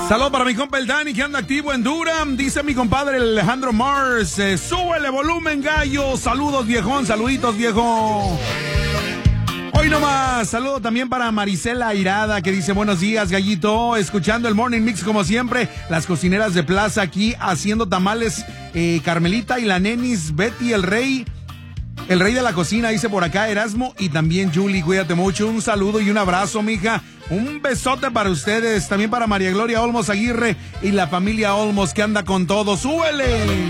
Saludos para mi compa el Dani que anda activo en Durham. Dice mi compadre el Alejandro Mars. Súbele volumen, gallo. Saludos, viejón. Saluditos, viejo. Hoy nomás, saludo también para Marisela Airada que dice buenos días, gallito, escuchando el Morning Mix como siempre, las cocineras de plaza aquí haciendo tamales, Carmelita y la nenis, Betty el rey de la cocina, dice por acá Erasmo y también Julie, cuídate mucho, un saludo y un abrazo, mija, un besote para ustedes, también para María Gloria Olmos Aguirre y la familia Olmos que anda con todo, ¡súbele!